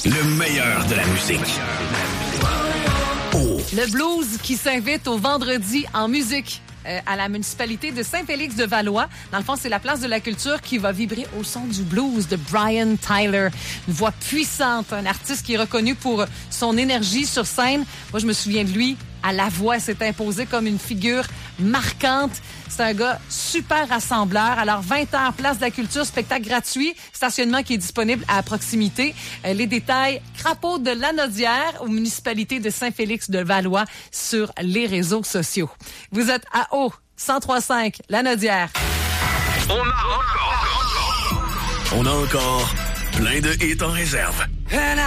Le meilleur de la musique. Oh. Le blues qui s'invite au vendredi en musique. À la municipalité de Saint-Félix-de-Valois. Dans le fond, c'est la place de la culture qui va vibrer au son du blues de Brian Tyler. Une voix puissante, un artiste qui est reconnu pour son énergie sur scène. Moi, je me souviens de lui. À la voix, s'est imposé comme une figure marquante. C'est un gars super rassembleur. Alors, 20 heures, place de la culture, spectacle gratuit, stationnement qui est disponible à proximité. Les détails, Crapaud de Lanaudière aux municipalités de Saint-Félix-de-Valois sur les réseaux sociaux. Vous êtes à haut, 103.5, Lanaudière. On a encore plein de hits en réserve.